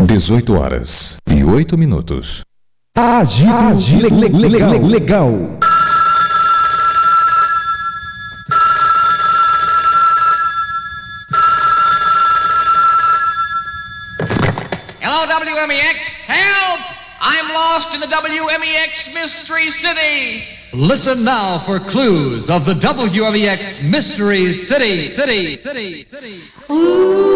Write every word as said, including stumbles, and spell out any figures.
dezoito horas e oito minutos. Agito, Agito le, le, legal, legal. Hello, W M E X. Help! I'm lost in the W M E X Mystery City. Listen now for clues of the W M E X Mystery City, City, City, City. Ooh.